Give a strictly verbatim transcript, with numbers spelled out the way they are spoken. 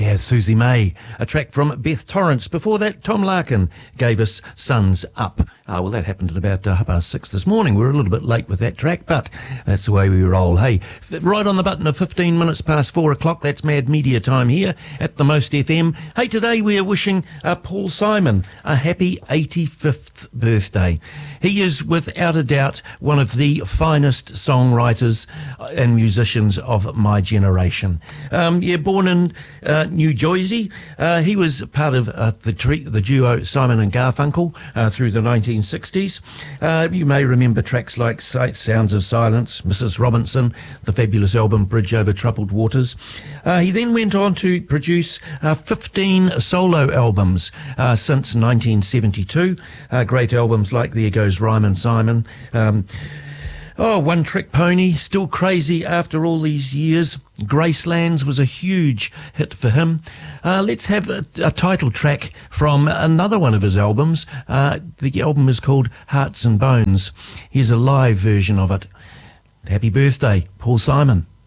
Yeah, Susie May, a track from Beth Torrance. Before that, Tom Larkin gave us Suns Up. Uh, well, that happened at about uh, half past six this morning. We were a little bit late with that track, but that's the way we roll. Hey, f- right on the button of fifteen minutes past four o'clock, that's Mad Media time here at the Most F M. Hey, today we are wishing uh, Paul Simon a happy eighty-fifth birthday. He is, without a doubt, one of the finest songwriters and musicians of my generation. Um, yeah, born in uh, New Jersey, uh, he was part of uh, the, tre- the duo Simon and Garfunkel uh, through the nineteen sixties. Uh, you may remember tracks like Sounds of Silence, Missus Robinson, the fabulous album Bridge Over Troubled Waters. Uh, he then went on to produce uh, fifteen solo albums uh, since nineteen seventy-two. Uh, great albums like There Goes Ryman Simon. Um, Oh, One Trick Pony, Still Crazy After All These Years. Gracelands was a huge hit for him. Uh, let's have a, a title track from another one of his albums. Uh, the album is called Hearts and Bones. Here's a live version of it. Happy birthday, Paul Simon.